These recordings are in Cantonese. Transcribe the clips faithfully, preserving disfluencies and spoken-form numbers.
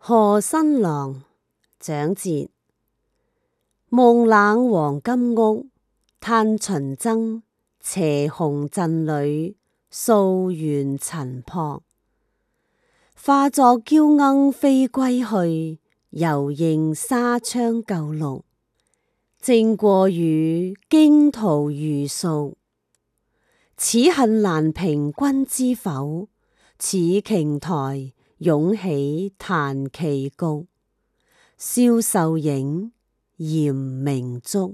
賀新郎，蔣捷。夢冷黃金屋，嘆秦僧，斜鴻陣裏，素緣塵樸。化作嬌鶯飛歸去，猶認紗窗舊綠。正過雨，驚濤餘屬。此恨難平君知否？此瓊台，湧起彈棋局。蕭秀影，嚴明燭。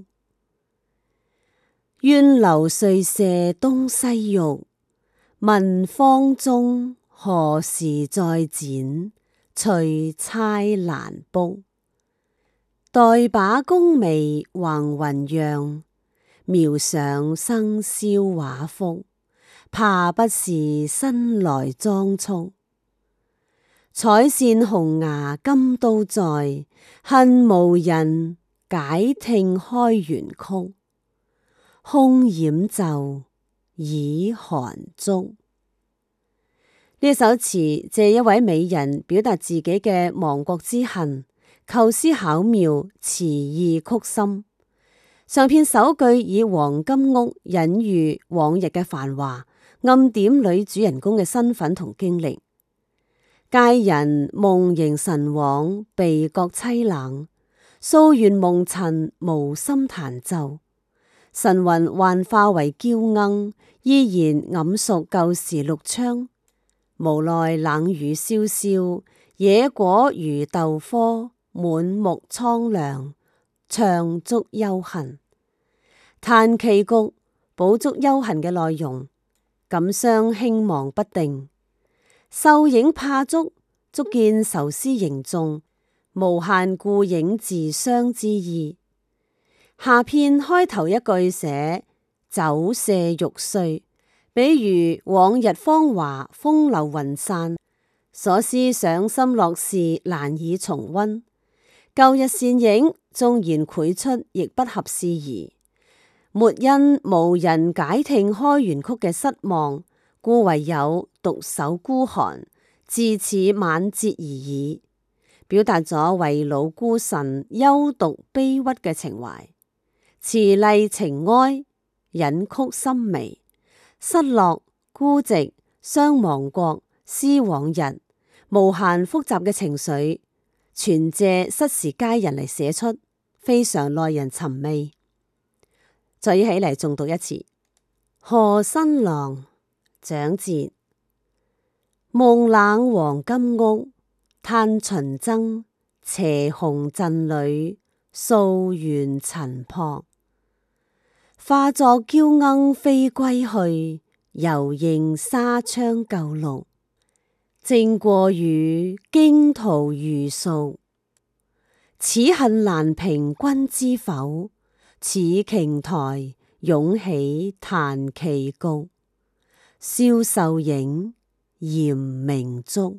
願流遂射東西域，問方中，何時再展？翠釵難卜。待把功眉橫雲讓，描上生肖畫幅。怕不是新來裝束。彩扇紅牙金都在，恨無人解聽開元曲。空掩袖，倚寒燭。呢首詞借一位美人表達自己嘅亡國之恨，構思巧妙，詞意曲深。上片首句以黃金屋隱喻往日嘅繁華，暗點女主人公嘅身份同經歷。佳人夢縈神往，鼻覺凄冷，素緣蒙塵，無心彈奏。神魂幻化為嬌鶯，依然蘊屬舊時綠窗。無奈冷雨蕭蕭，野果如豆蔻，滿目蒼涼，唱足幽恨。彈棋局補足幽恨嘅內容，感傷輕忘不定。秀影怕燭，足見愁思凝重，無限顧影自傷之意。下片開頭一句寫酒舍玉碎，比喻往日芳華風流雲散，所思賞心樂事難以重溫。舊日倩影縱然繪出，亦不合時宜。沒因無人解聽開元曲嘅失望，故唯有獨守孤寒，自此晚節而已，表達咗為老孤臣幽獨悲鬱嘅情懷。詞麗情哀，隱曲深微，失落、孤寂、傷亡國、思往日，無限複雜嘅情緒，全借失時佳人嚟寫出，非常耐人尋味。再起嚟重讀一次。賀新郎，蔣捷。夢冷黃金屋，嘆秦僧，斜鴻陣裏，素緣塵樸。化作嬌鶯飛歸去，猶認紗窗舊綠。正過雨，驚濤餘屬。此恨難平君知否？此瓊台，湧起彈棋局。蕭秀影，嚴明燭。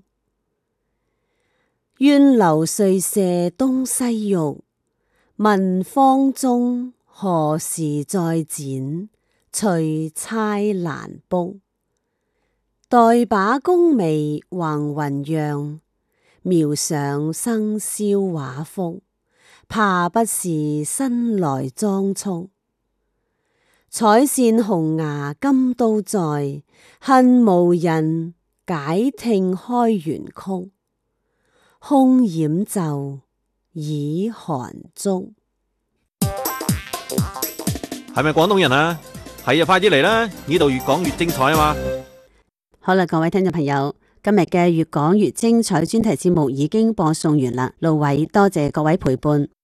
願流遂射東西域，問方中，何時再展？翠釵難卜。待把功眉橫雲讓，描上生肖畫幅。怕不是新來裝束。彩扇紅牙金都在，恨無人解聽開元曲。空掩袖，倚寒燭。 係咪廣東人啊？係啊，快啲嚟啦！呢度越講越精彩啊嘛！ 好啦，各位聽眾朋友，今日嘅越講越精彩專題節目已經播送完啦。路偉多謝各位陪伴。